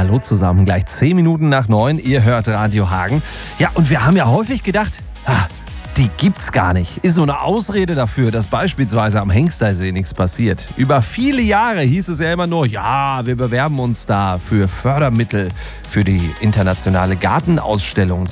Hallo zusammen, gleich 10 Minuten nach 9, ihr hört Radio Hagen. Ja, und wir haben ja häufig gedacht, die gibt's gar nicht. Ist so eine Ausrede dafür, dass beispielsweise am Hengstersee nichts passiert. Über viele Jahre hieß es ja immer nur, ja, wir bewerben uns da für Fördermittel für die internationale Gartenausstellung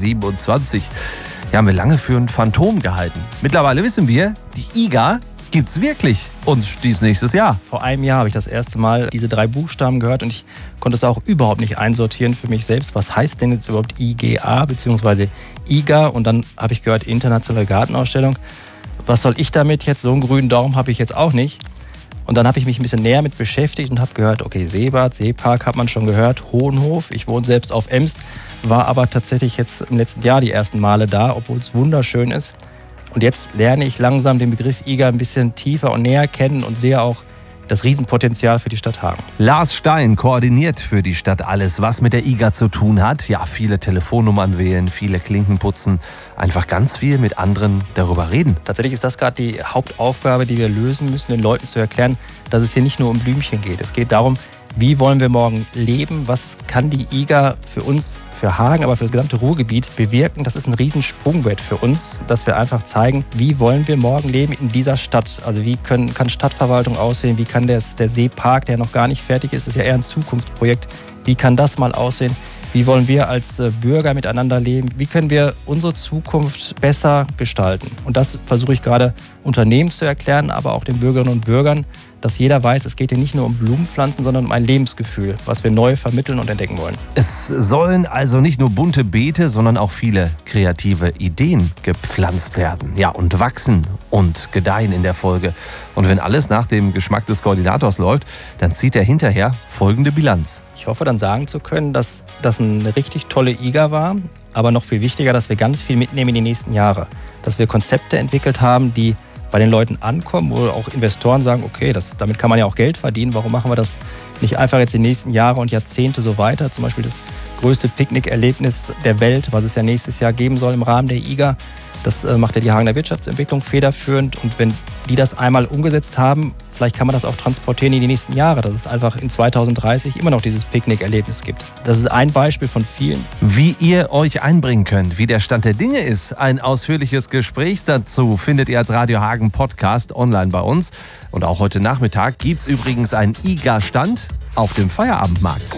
2027. Die haben wir lange für ein Phantom gehalten. Mittlerweile wissen wir, die IGA gibt's wirklich und dies nächstes Jahr. Vor einem Jahr habe ich das erste Mal diese 3 Buchstaben gehört und ich konnte es auch überhaupt nicht einsortieren für mich selbst. Was heißt denn jetzt überhaupt IGA bzw. IGA? Und dann habe ich gehört, Internationale Gartenausstellung. Was soll ich damit jetzt? So einen grünen Daumen habe ich jetzt auch nicht. Und dann habe ich mich ein bisschen näher mit beschäftigt und habe gehört, okay, Seebad, Seepark hat man schon gehört, Hohenhof. Ich wohne selbst auf Emst, war aber tatsächlich jetzt im letzten Jahr die ersten Male da, obwohl es wunderschön ist. Und jetzt lerne ich langsam den Begriff IGA ein bisschen tiefer und näher kennen und sehe auch das Riesenpotenzial für die Stadt Hagen. Lars Stein koordiniert für die Stadt alles, was mit der IGA zu tun hat. Ja, viele Telefonnummern wählen, viele Klinken putzen, einfach ganz viel mit anderen darüber reden. Tatsächlich ist das gerade die Hauptaufgabe, die wir lösen müssen, den Leuten zu erklären, dass es hier nicht nur um Blümchen geht. Es geht darum, wie wollen wir morgen leben? Was kann die IGA für uns, für Hagen, aber für das gesamte Ruhrgebiet bewirken? Das ist ein Riesensprungbrett für uns, dass wir einfach zeigen, wie wollen wir morgen leben in dieser Stadt? Also wie kann Stadtverwaltung aussehen? Wie kann der Seepark, der noch gar nicht fertig ist, ist ja eher ein Zukunftsprojekt, wie kann das mal aussehen? Wie wollen wir als Bürger miteinander leben? Wie können wir unsere Zukunft besser gestalten? Und das versuche ich gerade Unternehmen zu erklären, aber auch den Bürgerinnen und Bürgern, dass jeder weiß, es geht hier nicht nur um Blumenpflanzen, sondern um ein Lebensgefühl, was wir neu vermitteln und entdecken wollen. Es sollen also nicht nur bunte Beete, sondern auch viele kreative Ideen gepflanzt werden. Ja, und wachsen und gedeihen in der Folge. Und wenn alles nach dem Geschmack des Koordinators läuft, dann zieht er hinterher folgende Bilanz. Ich hoffe dann sagen zu können, dass das eine richtig tolle IGA war, aber noch viel wichtiger, dass wir ganz viel mitnehmen in die nächsten Jahre. Dass wir Konzepte entwickelt haben, die bei den Leuten ankommen, wo auch Investoren sagen, okay, damit kann man ja auch Geld verdienen, warum machen wir das nicht einfach jetzt die nächsten Jahre und Jahrzehnte so weiter? Zum Beispiel das größte Picknickerlebnis der Welt, was es ja nächstes Jahr geben soll im Rahmen der IGA. Das macht ja die Hagener Wirtschaftsentwicklung federführend und wenn die das einmal umgesetzt haben, vielleicht kann man das auch transportieren in die nächsten Jahre, dass es einfach in 2030 immer noch dieses Picknickerlebnis gibt. Das ist ein Beispiel von vielen. Wie ihr euch einbringen könnt, wie der Stand der Dinge ist, ein ausführliches Gespräch dazu findet ihr als Radio Hagen Podcast online bei uns. Und auch heute Nachmittag gibt es übrigens einen IGA-Stand auf dem Feierabendmarkt.